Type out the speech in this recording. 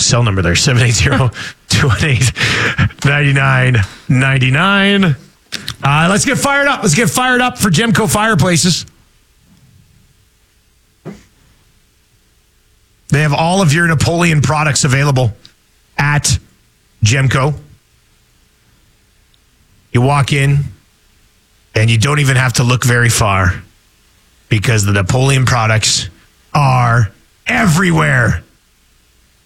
cell number there, 780-218-9999. Let's get fired up. Let's get fired up for Gemco Fireplaces. They have all of your Napoleon products available at Gemco. You walk in, and you don't even have to look very far because the Napoleon products are everywhere.